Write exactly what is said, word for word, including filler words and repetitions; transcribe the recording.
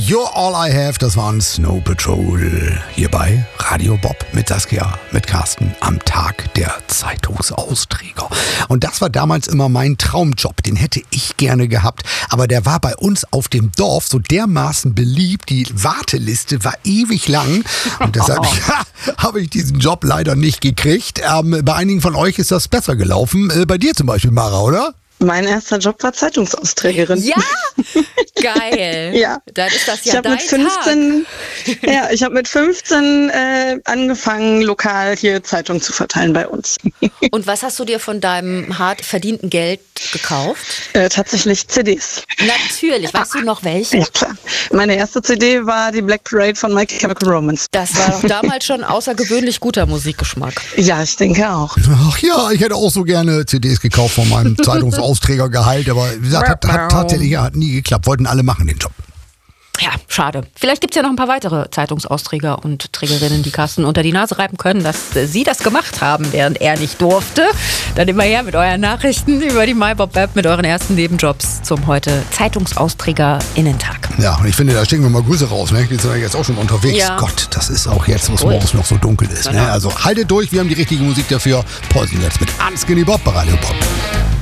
You're All I Have, das waren Snow Patrol. Hier bei Radio Bob mit Saskia, mit Carsten am Tag der Zeitungsausträger. Und das war damals immer mein Traumjob, den hätte ich gerne gehabt. Aber der war bei uns auf dem Dorf so dermaßen beliebt, die Warteliste war ewig lang. Und deshalb ja, habe ich diesen Job leider nicht gekriegt. Ähm, bei einigen von euch ist das besser gelaufen. Äh, bei dir zum Beispiel, Mara, oder? Mein erster Job war Zeitungsausträgerin. Ja, geil. Ja. Dann ist das ja ich dein mit fünfzehn, Tag. Ja, ich habe mit fünfzehn äh, angefangen, lokal hier Zeitungen zu verteilen bei uns. Und was hast du dir von deinem hart verdienten Geld gekauft? Äh, tatsächlich C Ds. Natürlich. Weißt du noch welche? Ja, klar. Meine erste C D war die Black Parade von My Chemical Romance. Das war doch damals schon außergewöhnlich guter Musikgeschmack. Ja, ich denke auch. Ach ja, ich hätte auch so gerne C Ds gekauft von meinem Zeitungsausträgergehalt, aber wie gesagt, hat, hat tatsächlich ja, hat nie geklappt. Wollten alle machen den Job. Ja, schade. Vielleicht gibt es ja noch ein paar weitere Zeitungsausträger und Trägerinnen, die Carsten unter die Nase reiben können, dass äh, sie das gemacht haben, während er nicht durfte. Dann immer her mit euren Nachrichten über die MyBob-App, mit euren ersten Nebenjobs zum heute ZeitungsausträgerInnen-Tag. Ja, und ich finde, da schicken wir mal Grüße raus. Ne? Die sind ja jetzt auch schon unterwegs. Ja. Gott, das ist auch jetzt, wo es Ui. morgens noch so dunkel ist. Genau. Ne? Also haltet durch, wir haben die richtige Musik dafür. Poison jetzt mit Unskinny Bob bei Radio Bob.